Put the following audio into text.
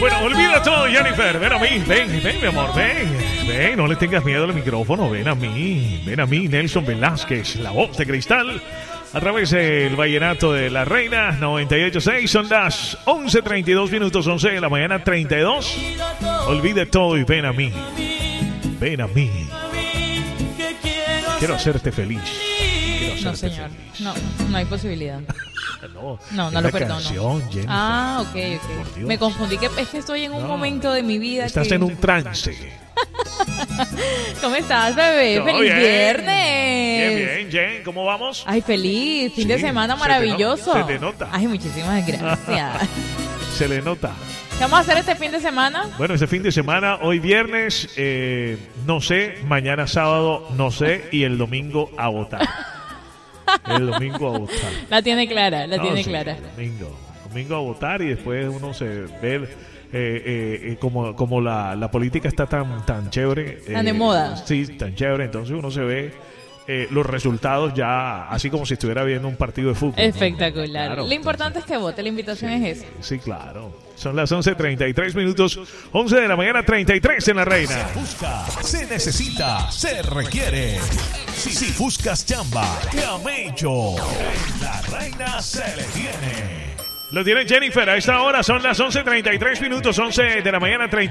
Bueno, olvida todo, Jennifer. Ven a mí, ven, mi amor, ven, no le tengas miedo al micrófono, ven a mí, Nelson Velázquez, la voz de cristal, a través del vallenato de la reina, 98.6, son las 11:32 minutos, 11 de la mañana, 32. Olvide todo y ven a mí, quiero hacerte feliz. No, señor, no hay posibilidad. No lo perdono. Canción, Jennifer. Ok. Me confundí, es que estoy en un momento de mi vida. Estás en un trance. ¿Cómo estás, bebé? Todo ¡Feliz bien. viernes! Bien, Jen, ¿cómo vamos? Ay, feliz, fin de semana se maravilloso. se te nota. Ay, muchísimas gracias. Se le nota. ¿Qué vamos a hacer este fin de semana? Bueno, este fin de semana, hoy viernes, no sé, mañana sábado, no sé, y el domingo a votar. El domingo a votar. La tiene clara. El domingo a votar, y después uno se ve como la política está tan chévere. Tan de moda. Sí, tan chévere. Entonces uno se ve los resultados ya así como si estuviera viendo un partido de fútbol. Espectacular. Claro, Lo importante es que vote. La invitación es esa. Sí, claro. Son las 11:33 minutos. 11 de la mañana, 33 en La Reina. Se busca, se necesita, se requiere. Si buscas chamba, Camello. En La Reina se le tiene. Lo tiene Jennifer. A esta hora son las 11:33 minutos. 11 de la mañana, 33.